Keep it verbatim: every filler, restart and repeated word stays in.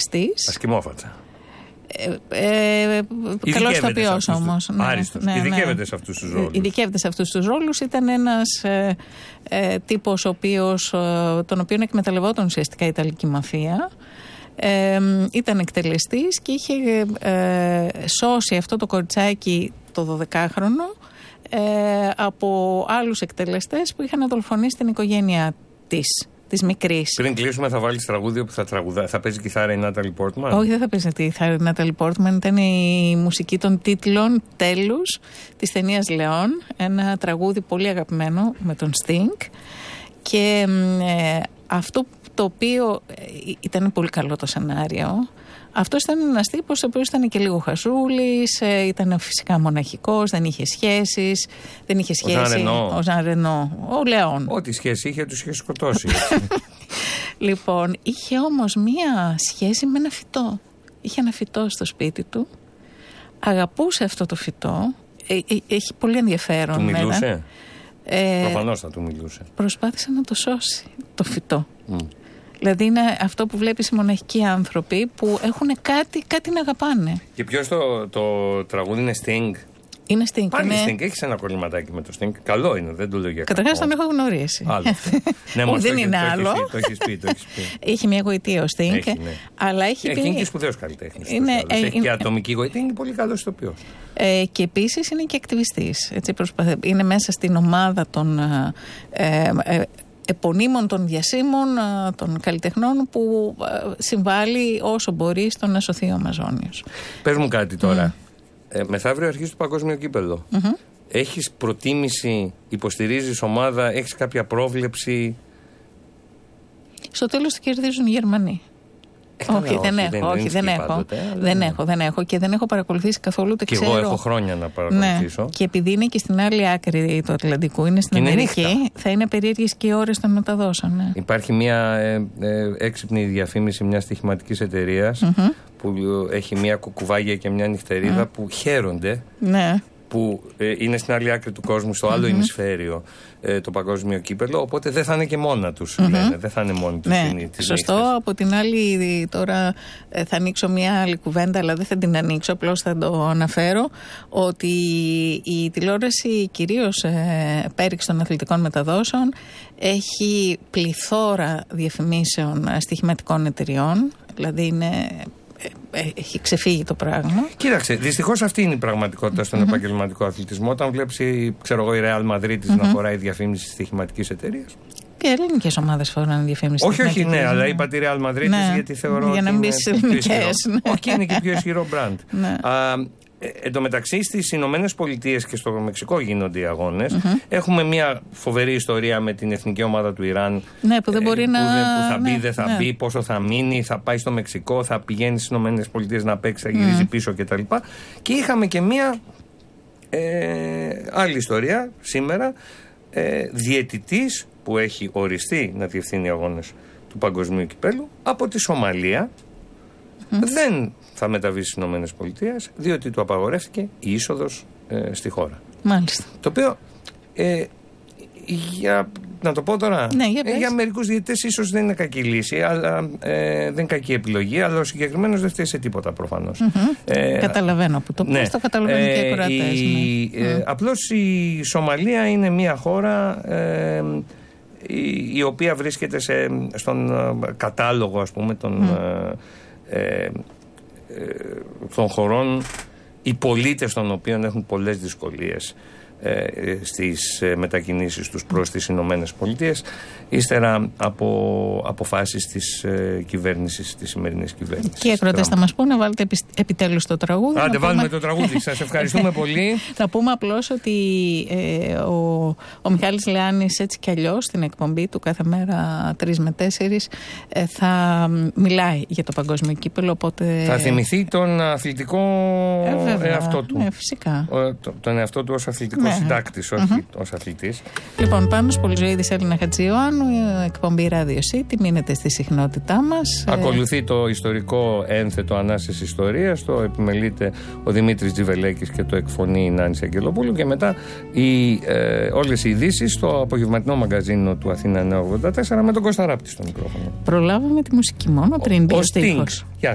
εκτελεστής. Ασκημόφατσα. Ε, ε, καλός ηθοποιός όμως. Ναι, άριστος. Ναι, ειδικεύεται ναι. σε αυτούς τους ρόλους. Ειδικεύεται σε αυτούς τους ρόλους. Ήταν ένας ε, ε, τύπος ο οποίος, ε, τον οποίον εκμεταλλευόταν ουσιαστικά η Ιταλική μαφία. Ε, ήταν εκτελεστής και είχε ε, σώσει αυτό το κοριτσάκι το δωδεκάχρονο ε, από άλλους εκτελεστές που είχαν δολοφονήσει την οικογένειά της. Της μικρής. Πριν κλείσουμε, θα βάλεις τραγούδι που θα τραγουδά. Θα παίζει κιθάρα η Νάταλι Πόρτμαν. Όχι, δεν θα παίζει κιθάρα η Νάταλι Πόρτμαν. Ήταν η μουσική των τίτλων τέλους της ταινίας Λεόν. Ένα τραγούδι πολύ αγαπημένο με τον Sting. Και ε, αυτό το οποίο ε, ήταν πολύ καλό το σενάριο. Αυτός ήταν ένας τύπος ο οποίος ήταν και λίγο χαζούλης, ε, ήταν φυσικά μοναχικός, δεν είχε σχέσεις, δεν είχε σχέση. Ο Ζαν Ρενό. Ο Ζαν Ρενό, ο Λεόν. Ό,τι σχέση είχε, τους είχε σκοτώσει. Λοιπόν, είχε όμως μία σχέση με ένα φυτό. Είχε ένα φυτό στο σπίτι του, αγαπούσε αυτό το φυτό, ε, ε, έχει πολύ ενδιαφέρον. Του μιλούσε? Ε, Προφανώς θα του μιλούσε. Προσπάθησε να το σώσει το φυτό. Mm. Δηλαδή είναι αυτό που βλέπεις οι μοναχικοί άνθρωποι που έχουν κάτι, κάτι να αγαπάνε. Και ποιος το, το τραγούδι είναι Sting? Είναι Sting. Πάλι είναι... Sting, έχεις ένα κολληματάκι με το Sting. Καλό είναι, δεν το λέω για κακό. Καταρχάς τον έχω γνωρίσει. Ναι, όχι, δεν είναι το άλλο. Το έχεις πει, το έχεις πει. Έχει μια γοητεία ο Sting. Έχει, ναι. Αλλά έχει, έχει πει... είναι και σπουδαίος καλλιτέχνης. Είναι... Έχει είναι... και ατομική γοητεία, είναι πολύ καλός ηθοποιός. Ε, και επίσης είναι και ακτιβιστής. Έτσι, προσπαθ... Είναι μέσα στην ομάδα των... Ε, ε, επωνύμων των διασύμων, των καλλιτεχνών που συμβάλλει όσο μπορεί στο να σωθεί ο Αμαζόνιος. Πες μου κάτι τώρα. Mm. Ε, μεθαύριο αρχίζει το παγκόσμιο κύπελλο. Mm-hmm. Έχεις προτίμηση, υποστηρίζεις ομάδα, έχεις κάποια πρόβλεψη? Στο τέλος το κερδίζουν οι Γερμανοί. Ε, όχι, όχι, δεν έχω, δεν, όχι, δεν έχω. Πάντοτε, δεν έχω, δεν έχω και δεν έχω παρακολουθήσει καθόλου. Και ξέρω. εγώ έχω χρόνια να παρακολουθήσω. Ναι. Και επειδή είναι και στην άλλη άκρη του Ατλαντικού, είναι στην είναι Αμερική, νύχτα. Θα είναι περίεργες και οι ώρες των μεταδόσεων. Ναι. Υπάρχει μια ε, ε, έξυπνη διαφήμιση μιας στοιχηματικής εταιρείας mm-hmm. που έχει μια κουκουβάγια και μια νυχτερίδα mm. που χαίρονται. Ναι. Που ε, είναι στην άλλη άκρη του κόσμου, στο άλλο mm-hmm. ημισφαίριο, ε, το παγκόσμιο κύπελλο. Οπότε δεν θα είναι και μόνα τους, mm-hmm. λένε. Δεν θα είναι μόνοι τους. Ναι, την, σωστό. Νύχτες. Από την άλλη, τώρα ε, θα ανοίξω μια άλλη κουβέντα, αλλά δεν θα την ανοίξω, απλώς θα το αναφέρω. Ότι η τηλεόραση, κυρίως ε, πέριξ των αθλητικών μεταδόσεων, έχει πληθώρα διαφημίσεων στοιχηματικών εταιριών. Δηλαδή είναι. Έχει ξεφύγει το πράγμα. Κοίταξε, δυστυχώς αυτή είναι η πραγματικότητα στον mm-hmm. επαγγελματικό αθλητισμό. Όταν βλέπεις, ξέρω εγώ, η Real Madrid mm-hmm. να φοράει διαφήμιση της στοιχηματικής εταιρείας. Και ελληνικές ομάδες φοράνε διαφήμιση. Όχι, όχι, ναι, αλλά είπα τη Real Madrid ναι. γιατί θεωρώ. Για να μην πεις ελληνικές. Όχι, είναι και πιο ισχυρό μπραντ. Ε, εν τω μεταξύ, στις Ηνωμένες Πολιτείες και στο Μεξικό γίνονται οι αγώνες. Mm-hmm. Έχουμε μια φοβερή ιστορία με την εθνική ομάδα του Ιράν. Ναι, που δεν μπορεί ε, να. Που, που θα μπει, ναι, δεν θα ναι. μπει, πόσο θα μείνει, θα πάει στο Μεξικό, θα πηγαίνει στις Ηνωμένες Πολιτείες να παίξει, θα γυρίζει mm. πίσω κτλ. Και, και είχαμε και μια ε, άλλη ιστορία σήμερα. Ε, διαιτητής που έχει οριστεί να διευθύνει αγώνες του παγκοσμίου κυπέλλου από τη Σομαλία. Mm. Δεν θα μεταβεί στις Ηνωμένες Πολιτείες, διότι του απαγορεύτηκε η είσοδος ε, στη χώρα. Μάλιστα. Το οποίο, ε, για, να το πω τώρα, ναι, για, ε, για μερικούς διαιτητές ίσως δεν είναι κακή λύση, αλλά ε, δεν είναι κακή επιλογή, αλλά ο συγκεκριμένος δεν φταίει σε τίποτα προφανώς. Mm-hmm. Ε, Καταλαβαίνω που το ναι. πες, το καταλαβαίνουν ε, και οι ακροατές. Ναι. Ε, mm. Απλώς η Σομαλία είναι μια χώρα ε, η, η οποία βρίσκεται σε, στον κατάλογο, ας πούμε, των... Mm. Ε, των χωρών, οι πολίτες των οποίων έχουν πολλές δυσκολίες ε, στις ε, μετακινήσεις τους προς τις Ηνωμένες Πολιτείες, ύστερα από αποφάσεις της ε, κυβέρνησης, της σημερινής κυβέρνησης. Και οι ακροατές θα μας πούνε, βάλτε επι, επιτέλους το τραγούδι. Άντε, βάλουμε πούμε... το τραγούδι. Σας ευχαριστούμε πολύ. Θα πούμε απλώς ότι ε, ο, ο Μιχάλης Λεάνης έτσι κι αλλιώς στην εκπομπή του κάθε μέρα τρεις με τέσσερις ε, θα μιλάει για το παγκόσμιο κύπελλο, οπότε... Θα θυμηθεί τον αθλητικό ε, βέβαια, εαυτό του. Ε, φυσικά. Ο, το, τον εαυτό του ως αθλητικός ναι. συντάκτης, όχι mm-hmm. ως αθλητής. Λοιπόν, Πάνος Πολυζωίδης, Έλληνα Χατζιωάννου, εκπομπή Radio City, μείνετε στη συχνότητά μας. Ακολουθεί το ιστορικό ένθετο Ανάσης Ιστορίας, το επιμελείται ο Δημήτρης Τζιβελέκης και το εκφωνεί η Νάνση Αγγελοπούλου, και μετά οι, ε, όλες οι ειδήσεις στο απογευματινό μαγκαζίνο του Αθήνα εννιακόσια ογδόντα τέσσερα με τον Κώστα Ράπτη στο μικρόφωνο. Προλάβαμε τη μουσική μόνο πριν μπει ο στίχος. Γεια